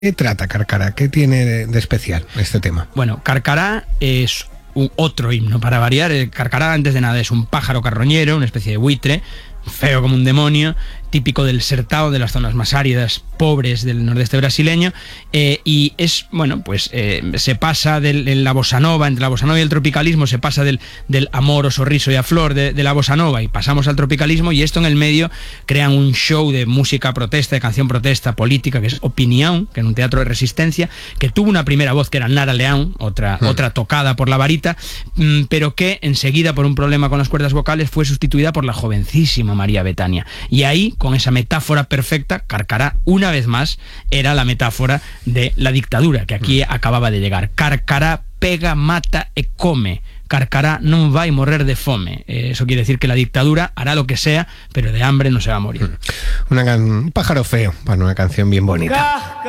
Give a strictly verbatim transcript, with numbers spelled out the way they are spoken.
¿Qué trata Carcará? ¿Qué tiene de, de especial este tema? Bueno, Carcará es un otro himno para variar. Carcará, antes de nada, es un pájaro carroñero, una especie de buitre, feo como un demonio, típico del Sertao, de las zonas más áridas, pobres del nordeste brasileño, eh, y es, bueno, pues eh, se pasa del, en la bossa nova, entre la bossa nova y el tropicalismo, se pasa del, del amor o sorriso y a flor de, de la bossa nova y pasamos al tropicalismo, y esto en el medio crean un show de música protesta, de canción protesta, política, que es Opinión, que en un teatro de resistencia, que tuvo una primera voz que era Nara Leão, otra, mm. otra tocada por la varita, mmm, pero que enseguida, por un problema con las cuerdas vocales, fue sustituida por la jovencísima María Bethania. Y ahí, con esa metáfora perfecta, Carcará, una vez más, era la metáfora de la dictadura, que aquí acababa de llegar. Carcará pega, mata e come. Carcará non vai morrer de fome. Eh, eso quiere decir que la dictadura hará lo que sea, pero de hambre no se va a morir. Una can... un pájaro feo para una canción bien bonita.